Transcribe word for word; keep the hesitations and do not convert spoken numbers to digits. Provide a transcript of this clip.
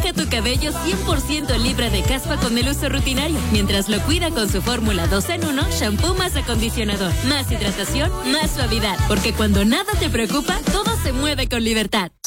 Deja tu cabello cien por ciento libre de caspa con el uso rutinario, mientras lo cuida con su fórmula dos en uno, shampoo más acondicionador, más hidratación, más suavidad. Porque cuando nada te preocupa, todo se mueve con libertad.